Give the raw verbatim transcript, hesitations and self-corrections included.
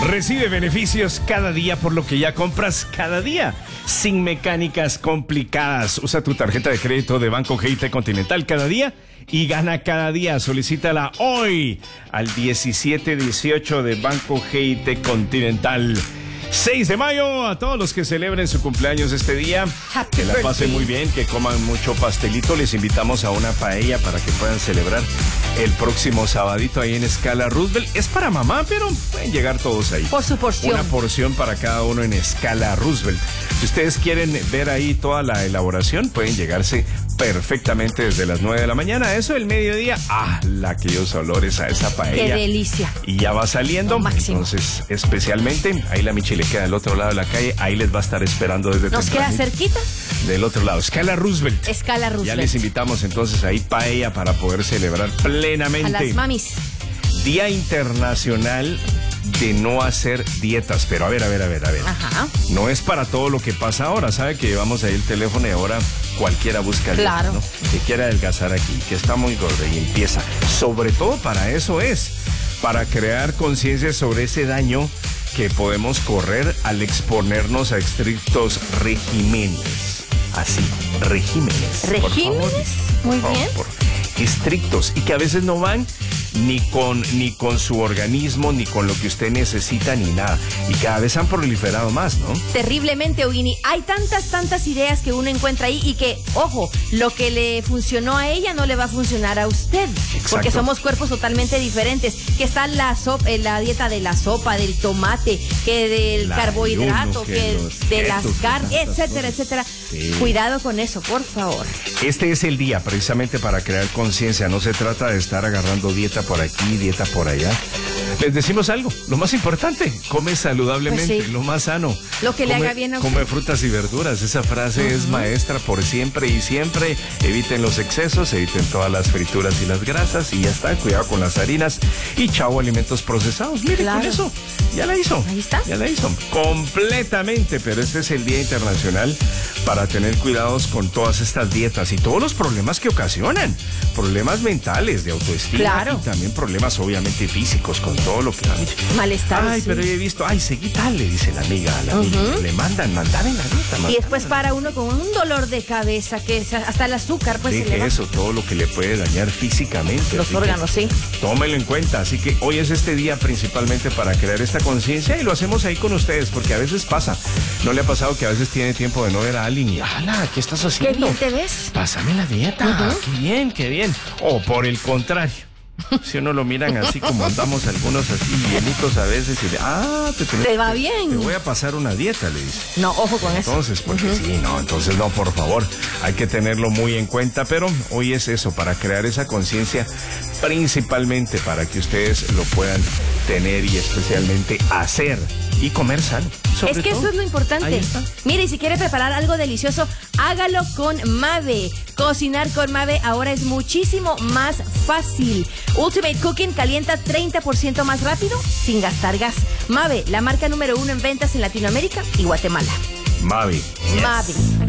Recibe beneficios cada día por lo que ya compras cada día, sin mecánicas complicadas. Usa tu tarjeta de crédito de Banco G I T Continental cada día y gana cada día. Solicítala hoy al diecisiete dieciocho de Banco G I T Continental. seis de mayo, a todos los que celebren su cumpleaños este día, Happy que la birthday. pasen muy bien, que coman mucho pastelito. Les invitamos a una paella para que puedan celebrar el próximo sabadito ahí en Escala Roosevelt. Es para mamá, pero pueden llegar todos ahí. Por su porción. Una porción para cada uno en Escala Roosevelt. Si ustedes quieren ver ahí toda la elaboración, pueden llegarse perfectamente desde las nueve de la mañana. Eso del mediodía, ah, la aquellos olores a esa paella. Qué delicia. Y ya va saliendo. Lo máximo. Entonces, especialmente, ahí la Michi le queda del otro lado de la calle. Ahí les va a estar esperando desde ¿Nos queda tempranito. cerquita? Del otro lado, Escala Roosevelt. Escala Ya Roosevelt. les invitamos entonces ahí paella para poder celebrar plenamente. A las mamis. Día Internacional de no hacer dietas. Pero a ver, a ver, a ver, a ver. Ajá. No es para todo lo que pasa ahora. ¿Sabe que llevamos ahí el teléfono y ahora cualquiera busca dieta, Claro. ¿no? Que quiera adelgazar aquí, que está muy gordo y empieza. Sobre todo para eso es, para crear conciencia sobre ese daño que podemos correr al exponernos a estrictos regímenes. Así, regímenes. por favor. ¿Regímenes? Muy Por bien. favor. Estrictos y que a veces no van ni con ni con su organismo, ni con lo que usted necesita, ni nada. Y cada vez han proliferado más, ¿no? Terriblemente, Eugenie. Hay tantas, tantas ideas que uno encuentra ahí y que, ojo, lo que le funcionó a ella no le va a funcionar a usted. Exacto. Porque somos cuerpos totalmente diferentes. Que está la sopa, eh, la dieta de la sopa, del tomate, que del La carbohidrato, ayuno, que que, los de las ketos, que carnes, tantas etcétera, cosas. etcétera. Sí. Cuidado con eso, por favor. Este es el día precisamente para crear conciencia. No se trata de estar agarrando dieta por aquí, dieta por allá. Les decimos algo, lo más importante, come saludablemente, Pues sí. lo más sano. Lo que le Come- haga bien a usted. Come frutas y verduras, esa frase es maestra por siempre y siempre. Eviten los excesos, eviten todas las frituras y las grasas y ya está, cuidado con las harinas y chao alimentos procesados. Mire, Claro. con eso, ya la hizo. Ahí está. Ya la hizo, completamente, pero este es el Día Internacional para tener cuidados con todas estas dietas y todos los problemas que ocasionan. Problemas mentales, de autoestima Claro. y también problemas obviamente físicos con todo lo que... Malestar. Ay, sí. pero yo he visto, ay, seguí tal, le dice la amiga a la amiga. Le mandan, mandame la dieta. Y después para uno con un dolor de cabeza, que es hasta el azúcar, pues se le Deje va. eso, todo lo que le puede dañar físicamente. Los así que órganos, sí. Tómelo en cuenta, así que hoy es este día principalmente para crear esta conciencia y lo hacemos ahí con ustedes, porque a veces pasa. ¿No le ha pasado que a veces tiene tiempo de no ver a alguien y, ¡hala! ¿Qué estás Qué haciendo? bien te ves. Pásame la dieta. Ujú. Qué bien, qué bien. O por el contrario. Si uno lo miran así como andamos algunos así llenitos a veces y de, ah, te, tenés- Te va bien. Te voy a pasar una dieta, le dice. No, ojo con eso. Entonces, porque sí, no, entonces no, por favor, hay que tenerlo muy en cuenta, pero hoy es eso, para crear esa conciencia, principalmente para que ustedes lo puedan tener y especialmente hacer y comer sano. sobre Es que todo. eso es lo Ahí importante. está. Mire, y si quiere preparar algo delicioso, hágalo con Mave. Cocinar con Mave ahora es muchísimo más fácil. Ultimate Cooking calienta treinta por ciento más rápido sin gastar gas. Mave, la marca número uno en ventas en Latinoamérica y Guatemala. Mavi. Mave.